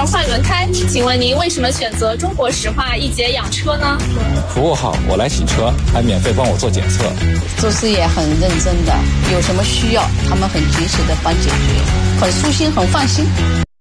件换轮胎，请问您为什么选择中国石化一节养车呢？ 服务好，我来洗车，还免费帮我做检测。 做事也很认真的，有什么需要他们很及时的帮解决，很舒心很放心。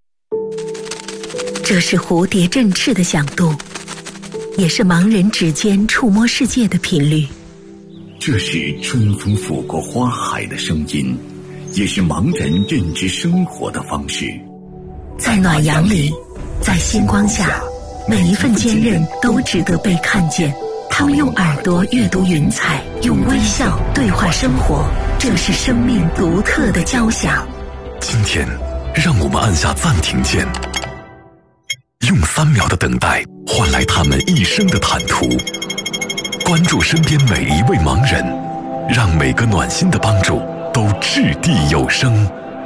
这是蝴蝶振翅的响度，也是盲人指尖触摸世界的频率。 这是春风拂过花海的声音，也是盲人认知生活的方式。 在暖阳里，在星光下，每一份坚韧都值得被看见。他们用耳朵阅读云彩，用微笑对话生活，这是生命独特的交响。 今天，让我们按下暂停键，用3秒的等待换来他们一生的坦途。关注身边每一位盲人，让每个暖心的帮助都掷地有声。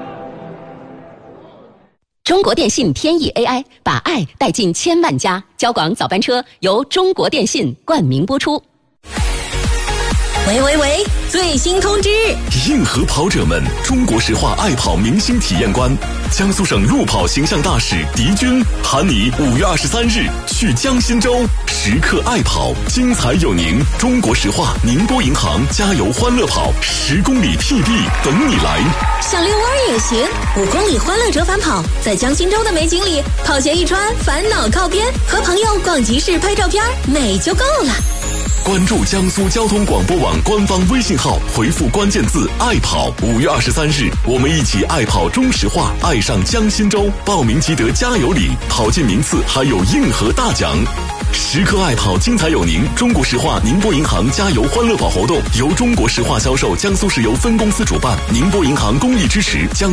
中国电信天翼 AI 把爱带进千万家，交广早班车由中国电信冠名播出。 喂，最新通知！ 硬核跑者们，中国石化爱跑明星体验官，江苏省路跑形象大使狄军喊你5月23日去江心洲，时刻爱跑，精彩有您！中国石化宁波银行加油欢乐跑10公里 PB 等你来。 想遛弯也行，5公里欢乐折返跑，在江心洲的美景里，跑鞋一穿，烦恼靠边，和朋友逛集市拍照片，美就够了。 关注江苏交通广播网官方微信号，回复关键字爱跑，5月23日我们一起爱跑中石化，爱上江心洲，报名即得加油礼，跑进名次还有硬核大奖。时刻爱跑，精彩有您！中国石化宁波银行加油欢乐跑活动由中国石化销售江苏石油分公司主办，宁波银行公益支持，江